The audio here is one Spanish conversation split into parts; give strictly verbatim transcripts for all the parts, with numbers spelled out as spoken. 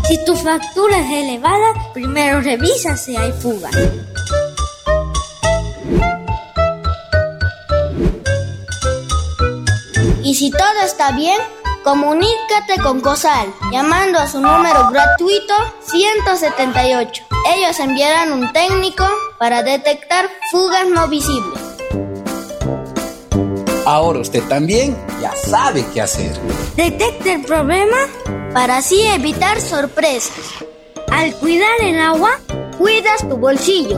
Si tu factura es elevada, primero revisa si hay fuga. Y si todo está bien, comunícate con COSAL, llamando a su número gratuito ciento setenta y ocho. Ellos enviarán un técnico para detectar fugas no visibles. Ahora usted también ya sabe qué hacer. Detecta el problema para así evitar sorpresas. Al cuidar el agua, cuidas tu bolsillo.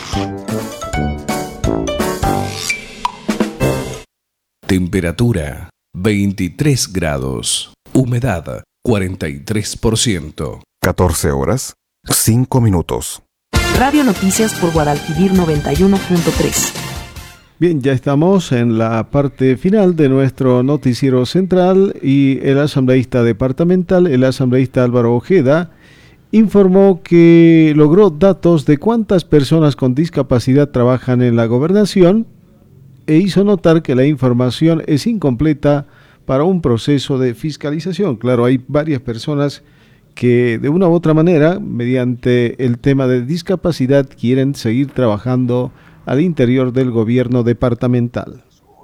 Temperatura veintitrés grados. Humedad cuarenta y tres por ciento. catorce horas, cinco minutos. Radio Noticias por Guadalquivir noventa y uno punto tres. Bien, ya estamos en la parte final de nuestro noticiero central y el asambleísta departamental, el asambleísta Álvaro Ojeda, informó que logró datos de cuántas personas con discapacidad trabajan en la gobernación e hizo notar que la información es incompleta para un proceso de fiscalización. Claro, hay varias personas que de una u otra manera, mediante el tema de discapacidad, quieren seguir trabajando al interior del gobierno departamental.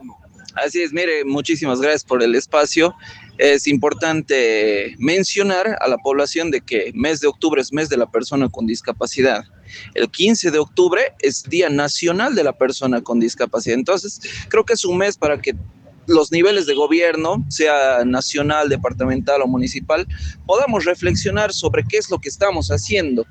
Así es, mire, muchísimas gracias por el espacio. Es importante mencionar a la población de que mes de octubre es mes de la persona con discapacidad. El quince de octubre es Día Nacional de la Persona con Discapacidad. Entonces, creo que es un mes para que los niveles de gobierno, sea nacional, departamental o municipal, podamos reflexionar sobre qué es lo que estamos haciendo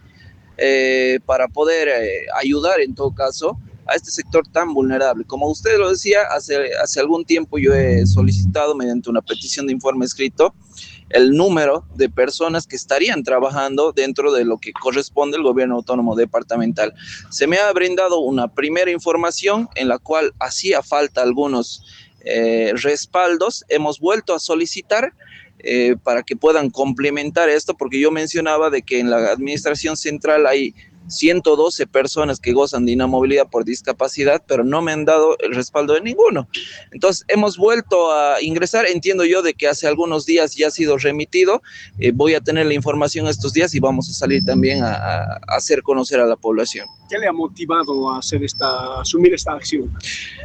eh, para poder eh, ayudar en todo caso a este sector tan vulnerable. Como usted lo decía, hace, hace algún tiempo yo he solicitado mediante una petición de informe escrito el número de personas que estarían trabajando dentro de lo que corresponde al gobierno autónomo departamental. Se me ha brindado una primera información en la cual hacía falta algunos eh, respaldos. Hemos vuelto a solicitar eh, para que puedan complementar esto, porque yo mencionaba de que en la administración central hay ciento doce personas que gozan de inamovilidad por discapacidad, pero no me han dado el respaldo de ninguno. Entonces hemos vuelto a ingresar. Entiendo yo de que hace algunos días ya ha sido remitido. Eh, voy a tener la información estos días y vamos a salir también a, a hacer conocer a la población. ¿Qué le ha motivado a hacer esta, a asumir esta acción?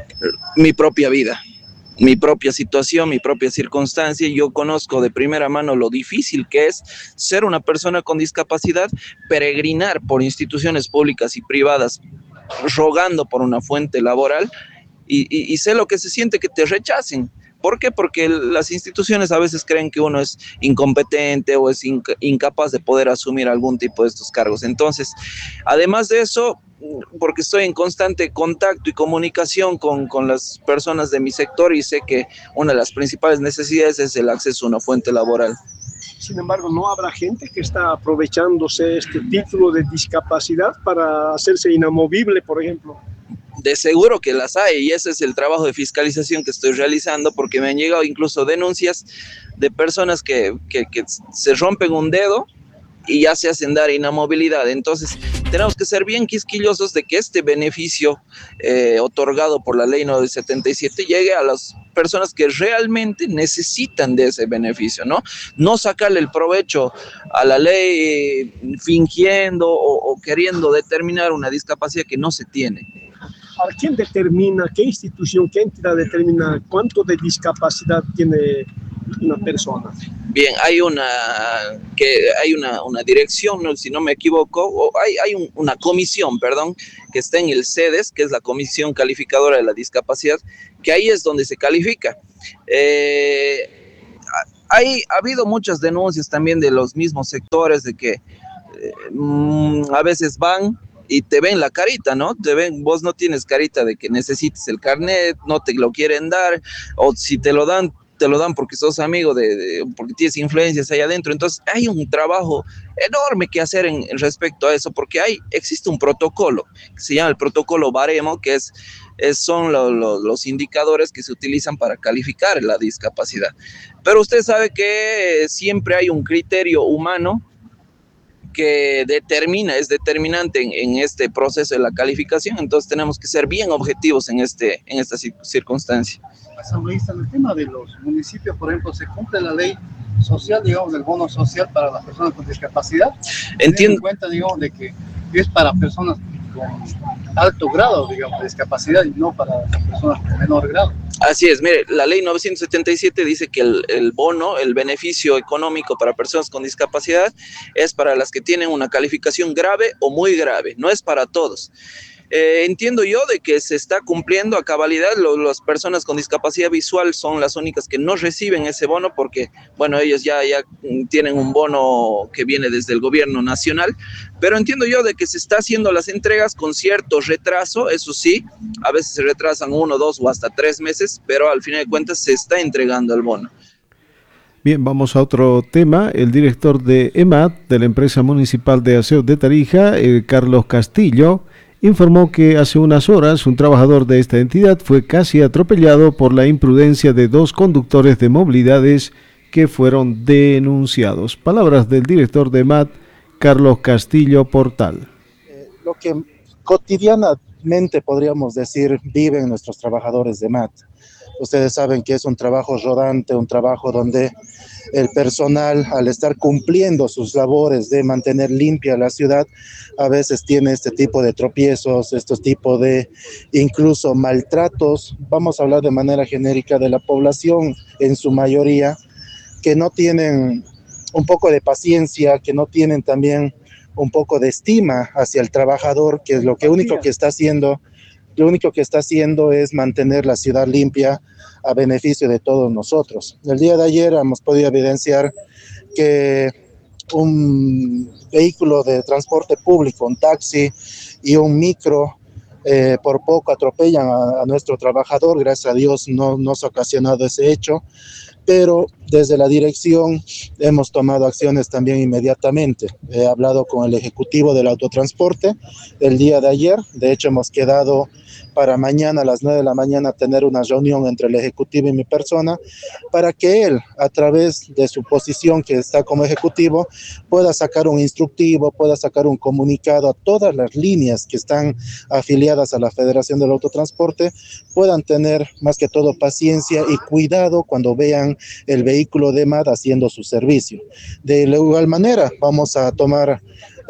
Mi propia vida. Mi propia situación, mi propia circunstancia. Yo conozco de primera mano lo difícil que es ser una persona con discapacidad, peregrinar por instituciones públicas y privadas, rogando por una fuente laboral, y, y, y sé lo que se siente que te rechacen. ¿Por qué? Porque las instituciones a veces creen que uno es incompetente o es inc- incapaz de poder asumir algún tipo de estos cargos. Entonces, además de eso, porque estoy en constante contacto y comunicación con, con las personas de mi sector y sé que una de las principales necesidades es el acceso a una fuente laboral. Sin embargo, ¿no habrá gente que está aprovechándose este título de discapacidad para hacerse inamovible, por ejemplo? De seguro que las hay, y ese es el trabajo de fiscalización que estoy realizando, porque me han llegado incluso denuncias de personas que, que, que se rompen un dedo y ya se hacen dar inamovilidad. Entonces tenemos que ser bien quisquillosos de que este beneficio eh, otorgado por la ley nueve setenta y siete llegue a las personas que realmente necesitan de ese beneficio, ¿no? No sacarle el provecho a la ley fingiendo o, o queriendo determinar una discapacidad que no se tiene. ¿A quién determina, qué institución, qué entidad determina cuánto de discapacidad tiene una persona? Bien, hay una que hay una, una dirección, no, si no me equivoco, o hay, hay un, una comisión, perdón, que está en el CEDES, que es la Comisión Calificadora de la Discapacidad, que ahí es donde se califica. Eh, hay, ha habido muchas denuncias también de los mismos sectores de que eh, mm, a veces van y te ven la carita, ¿no? Te ven, vos no tienes carita de que necesites el carnet, no te lo quieren dar, o si te lo dan, te lo dan porque sos amigo de, de porque tienes influencias ahí adentro. Entonces hay un trabajo enorme que hacer en, en respecto a eso, porque hay, existe un protocolo que se llama el protocolo Baremo, que es, es son lo, lo, los indicadores que se utilizan para calificar la discapacidad. Pero usted sabe que siempre hay un criterio humano que determina, es determinante en, en este proceso de la calificación. Entonces tenemos que ser bien objetivos en, este, en esta circunstancia. asambleísta, en el tema de los municipios, por ejemplo, se cumple la ley social, digamos, del bono social para las personas con discapacidad. Entiendo. En cuenta, digamos, de que es para personas con alto grado, digamos, de discapacidad y no para personas con menor grado. Así es, mire, la ley novecientos setenta y siete dice que el, el bono, el beneficio económico para personas con discapacidad es para las que tienen una calificación grave o muy grave, no es para todos. Eh, entiendo yo de que se está cumpliendo a cabalidad. Lo, las personas con discapacidad visual son las únicas que no reciben ese bono porque, bueno, ellos ya, ya tienen un bono que viene desde el gobierno nacional, pero entiendo yo de que se está haciendo las entregas con cierto retraso, eso sí, a veces se retrasan uno, dos o hasta tres meses, pero al final de cuentas se está entregando el bono. Bien, vamos a otro tema. El director de E M A T, de la empresa municipal de aseo de Tarija, eh, Carlos Castillo, informó que hace unas horas un trabajador de esta entidad fue casi atropellado por la imprudencia de dos conductores de movilidades que fueron denunciados. Palabras del director de E M A T, Carlos Castillo Portal. Eh, lo que cotidianamente podríamos decir viven nuestros trabajadores de E M A T. Ustedes saben que es un trabajo rodante, un trabajo donde el personal, al estar cumpliendo sus labores de mantener limpia la ciudad, a veces tiene este tipo de tropiezos, estos tipos de incluso maltratos. Vamos a hablar de manera genérica de la población en su mayoría, que no tienen un poco de paciencia, que no tienen también un poco de estima hacia el trabajador, que es lo que único que está haciendo. Lo único que está haciendo es mantener la ciudad limpia a beneficio de todos nosotros. El día de ayer hemos podido evidenciar que un vehículo de transporte público, un taxi y un micro, eh, por poco atropellan a, a nuestro trabajador. Gracias a Dios no nos ha ocasionado ese hecho, pero desde la dirección hemos tomado acciones también inmediatamente. He hablado con el ejecutivo del autotransporte el día de ayer. De hecho, hemos quedado para mañana a las nueve de la mañana tener una reunión entre el ejecutivo y mi persona para que él, a través de su posición que está como ejecutivo, pueda sacar un instructivo, pueda sacar un comunicado a todas las líneas que están afiliadas a la Federación del Autotransporte, puedan tener más que todo paciencia y cuidado cuando vean el vehículo de E M A T haciendo su servicio. De igual manera, vamos a tomar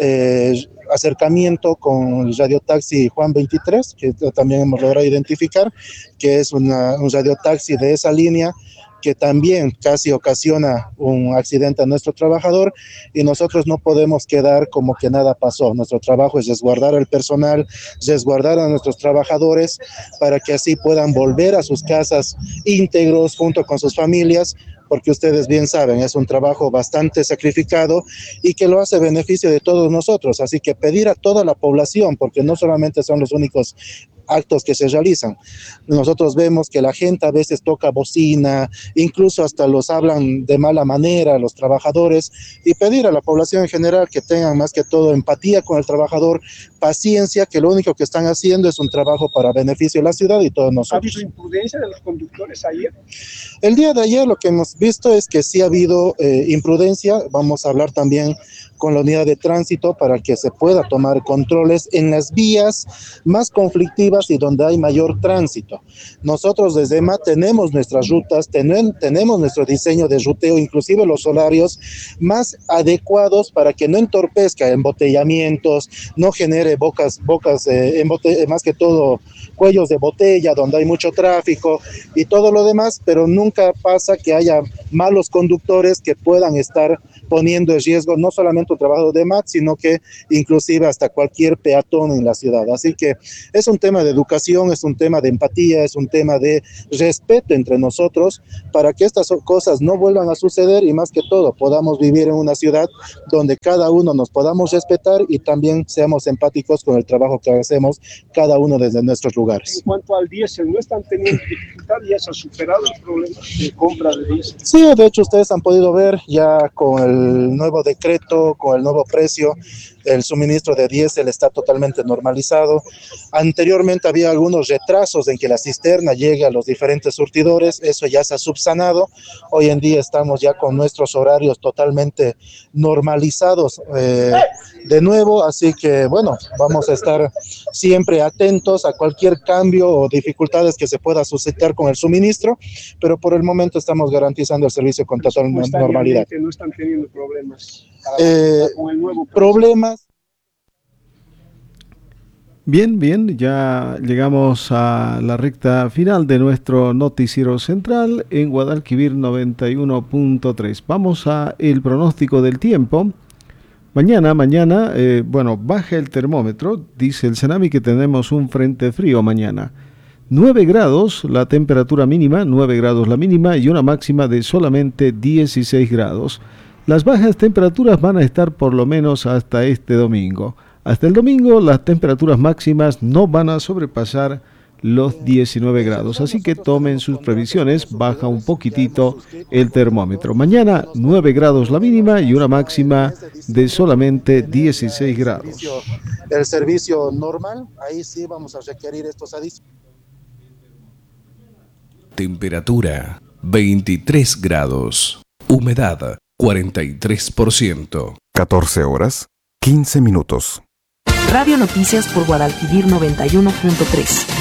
eh, acercamiento con el radiotaxi Juan veintitrés, que también hemos logrado identificar, que es una, un radiotaxi de esa línea que también casi ocasiona un accidente a nuestro trabajador, y nosotros no podemos quedar como que nada pasó. Nuestro trabajo es resguardar al personal, resguardar a nuestros trabajadores para que así puedan volver a sus casas íntegros junto con sus familias, porque ustedes bien saben, es un trabajo bastante sacrificado y que lo hace a beneficio de todos nosotros. Así que pedir a toda la población, porque no solamente son los únicos actos que se realizan. Nosotros vemos que la gente a veces toca bocina, incluso hasta los hablan de mala manera, los trabajadores, y pedir a la población en general que tengan más que todo empatía con el trabajador, paciencia, que lo único que están haciendo es un trabajo para beneficio de la ciudad y todos nosotros. ¿Ha habido imprudencia de los conductores ayer? El día de ayer lo que hemos visto es que sí ha habido eh, imprudencia. Vamos a hablar también con la unidad de tránsito para que se pueda tomar controles en las vías más conflictivas y donde hay mayor tránsito. Nosotros desde E M A tenemos nuestras rutas, ten, tenemos nuestro diseño de ruteo, inclusive los horarios más adecuados para que no entorpezca embotellamientos, no genere bocas, bocas eh, embote, más que todo cuellos de botella donde hay mucho tráfico y todo lo demás, pero nunca pasa que haya malos conductores que puedan estar poniendo en riesgo no solamente el trabajo de E M A T, sino que inclusive hasta cualquier peatón en la ciudad. Así que es un tema de educación, es un tema de empatía, es un tema de respeto entre nosotros para que estas cosas no vuelvan a suceder y más que todo podamos vivir en una ciudad donde cada uno nos podamos respetar y también seamos empáticos con el trabajo que hacemos cada uno desde nuestros lugares. En cuanto al diésel, ¿no están teniendo dificultad? ¿Ya se ha superado el problema de compra de diésel? Sí, de hecho ustedes han podido ver ya con el nuevo decreto con el nuevo precio, el suministro de diésel está totalmente normalizado. Anteriormente había algunos retrasos en que la cisterna llegue a los diferentes surtidores, eso ya se ha subsanado. Hoy en día estamos ya con nuestros horarios totalmente normalizados eh, de nuevo, así que bueno, vamos a estar siempre atentos a cualquier cambio o dificultades que se pueda suscitar con el suministro, pero por el momento estamos garantizando el servicio con total normalidad. No están teniendo problemas. Eh, con el nuevo problemas. Bien, bien, ya llegamos a la recta final de nuestro noticiero central en Guadalquivir noventa y uno punto tres. Vamos a el pronóstico del tiempo. Mañana, mañana, eh, bueno, baja el termómetro, dice el Senami que tenemos un frente frío mañana. nueve grados la temperatura mínima, nueve grados la mínima y una máxima de solamente dieciséis grados. Las bajas temperaturas van a estar por lo menos hasta este domingo. Hasta el domingo las temperaturas máximas no van a sobrepasar los diecinueve grados, así que tomen sus previsiones, baja un poquitito el termómetro. Mañana nueve grados la mínima y una máxima de solamente dieciséis grados. El servicio normal, ahí sí vamos a requerir estos adicionales. Temperatura veintitrés grados. Humedad cuarenta y tres por ciento. catorce horas, quince minutos. Radio Noticias por Guadalquivir noventa y uno punto tres.